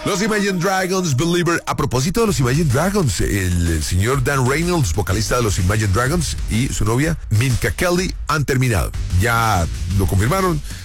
Los Imagine Dragons, Believer. A propósito de los Imagine Dragons, el señor Dan Reynolds, vocalista de los Imagine Dragons, y su novia Minka Kelly han terminado. Ya lo confirmaron.